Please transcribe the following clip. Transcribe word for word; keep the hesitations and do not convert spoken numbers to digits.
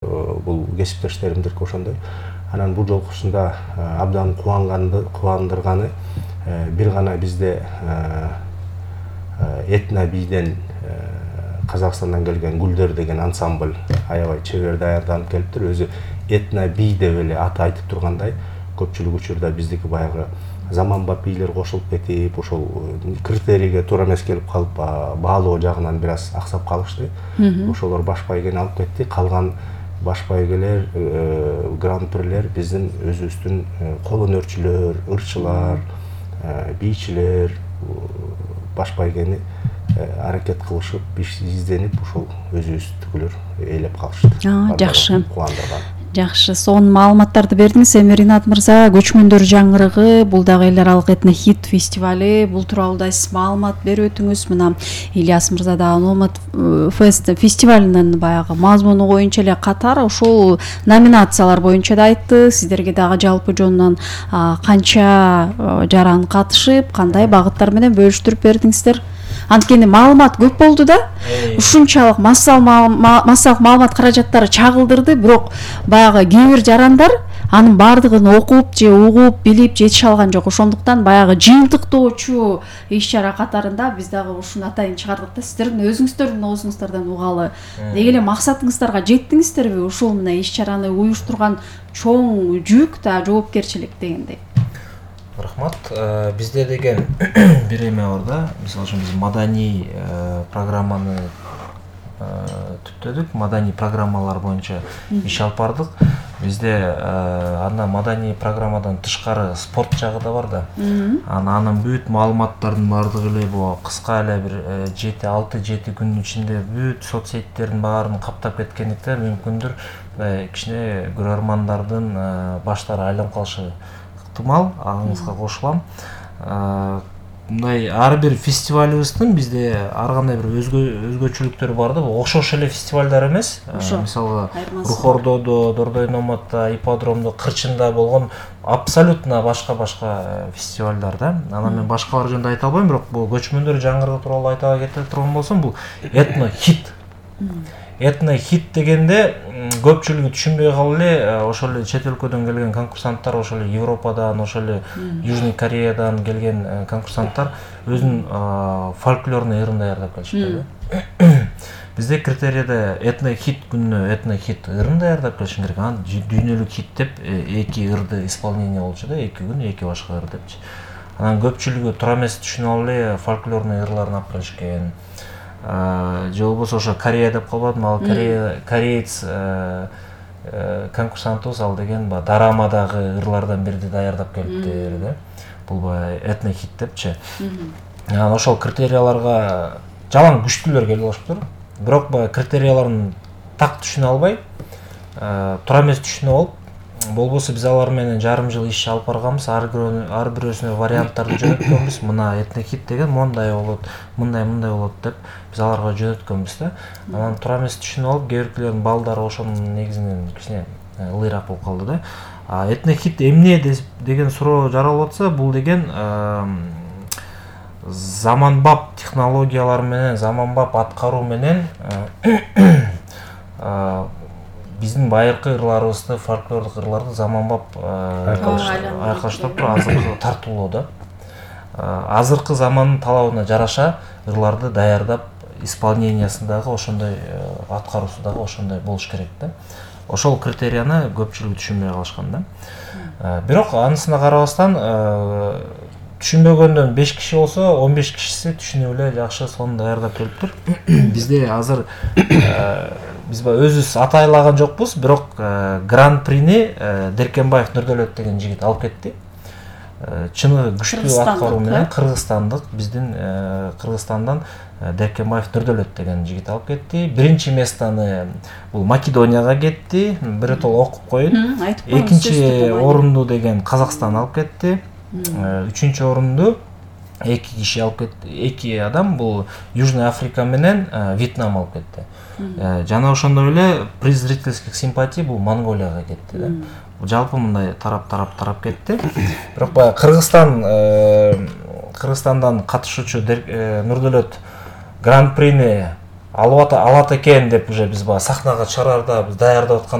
бул кесиптештеримдики ошондой. Анан бул жолкусунда абдан кубанганды кубандырганы бир гана бизде Этна бийден Казакстандан келген Гүлдөр деген ансамбль аябай чебер даярданып келиптир. Өзү Этна бий деп эле аты айтып тургандай, көпчүлүк учурда биздики баягы заманбап бийлер кошулуп кетип, ошол критерийге туура эмес келип калып, баалоо жагынан бир аз аксап калышты. Ошолор баш байгени алып кетти. Калган баш байгелер, гран-прилер биздин өзүбүздүн кол өнөрчүлөр, ырчылар, бийчилер баш байгени аракет кылышып, изденип, ошол өзүбүздүкүлөр ээлеп калышты. Жакшы. Кубандырган. Жакшы, сонун маалыматтарды бердиңиз. Эми Ринат мырза, Көчмөндөр жаңгырыгы, бул дагы эл аралык Этно хит фестивали, бул тууралуу да сиз маалымат берип өтүңүз. Мына Ильяс мырза да Номад фест фестивалынын баягы мазмуну боюнча эле катар ошол номинациялар боюнча да айтты. Сиздерге дагы жалпы жонунан канча жаран катышып, кандай багыттар менен бөлүштүрүп бердиңиздер? Анткени маалымат көп болду да. Ушунчалык массалык маалымат каражаттары чагылдырды, бирок баягы кээ бир жарандар анын бардыгын окуп же угуп, билип жетише алган жок. Ошондуктан баягы жыйынтыктоочу иш-чара катарында биз дагы ушуну атайын чыгардык да, сиздердин өзүңүздөрдүн оозуңуздардан угалы. Деги эле максатыңыздарга жеттиңиздерби? Ушул мына иш-чараны уюштурган чоң жүк да жоопкерчилик дегендей. Рахмат. Бизде деген бир эме бар да. Мисалы үчүн биз маданий программаны түптөдүк, маданий программалар боюнча иш алып бардык. Бизде анда маданий программадан тышкары спорт жагы да бар да. Анын бүт маалыматтардын бардыгы эле бу кыска эле бир жети алты жети күнүн ичинде бүт соцсеттердин баарын каптап кеткендиктен мүмкүндүр кичине көрөрмандардын баштары айланып калышы ыктымал. Аңызга кошулам. Мындай ар бир фестивалыбыздын бизде ар кандай бир өзгөчөлүктөр бар да. Окшош эле фестивалдар эмес. Мисалы Рухордодо, Дордой Номадта, Ипподромдо, Кырчында болгон абсолютно башка-башка фестивалдар да. Анан мен башкалар жөнүндө айта албайм, бирок бул көчмөндөр жаңгырыгы тууралуу айта кете турган болсом, бул Этно хит. Этно хит дегенде көпчүлүгү түшүнбөй калып эле, ошол эле чет өлкөдөн келген конкурсанттар, ошол эле Европадан, ошол эле Южный Кореядан келген конкурсанттар өзүнүн фольклорный ырын даярдап келишти. Бизде критерийде Этно хит күнүнө Этно хит ырын даярдап келишин керек. Анан дүйнөлүк хит деп эки ырды исполнение болчу да, эки күн эки башка ыр депчи. Анан көпчүлүгү туура эмес түшүнүп алып эле фольклорный ырларын алып келишкен. Же болбосо ошо Корея деп калбадым, ал кореец конкурсантыбыз ал деген дорамадагы ырлардан бирди даярдап келиптир да. Бул баягы Этно хит депчи. Анан ошол критерияларга жалаң күчтүүлөр келип алышыптыр. Бирок баягы критерияларын так түшүнө албай, туура эмес түшүнүп алып, болбосо биз алар менен жарым жыл иш алып барганбыз, ар бирөөсүнө варианттарды жөнөткөнбүз. Мына Этно хит деген мондай болот, мындай мындай болот деп биз аларга жөнөткөнбүз да. Анан туура эмес түшүнүп алып, кээ биркилердин балдары ошонун негизинен кичине ылыйраак болуп калды да. Этно хит эмне деген суроо жаралып атса, бул деген заманбап технологиялар менен, заманбап аткаруу менен биздин байыркы ырларыбызды, фольклордук ырларды заманбап айкалыштап азыркы тартуулоо да. Азыркы замандын талабына жараша ырларды даярдап, исполнениясындагы ошондой аткаруусундагы ошондой болуш керек да. Ошол критерияны көпчүлүк түшүнбөй калышкан да. Бирок анысына карабастан түшүнбөгөндөн беш киши болсо, он беш кишиси түшүнүп эле жакшы сонун даярдап келиптир. Бизде азыр биз өзүбүз атайлаган жокпуз, бирок гран-прини Деркенбаев Нурдөлөт деген жигит алып кетти. Чыны күчтүү аткаруу менен кыргызстандык, биздин Кыргызстандан Деркенбаев Нурдөлөт деген жигит алып кетти. Биринчи местаны бул Македонияга кетти. Биротол окуп коюн. Экинчи орунду деген Казакстан алып кетти. Үчүнчү орунду эки киши алып кетти. Эки адам бул Южный Африка менен Вьетнам алып кетти. Жана ошондой эле приз зрительских симпатий бул Монголияга кетти да. Жалпы мындай тарап-тарап тарап кетти. Бирок баягы Кыргызстан Кыргызстандан катышуучу Нурдөлөт гран-прини алат экен деп уже биз баягы сахнага чыгарарда биз даярдап аткан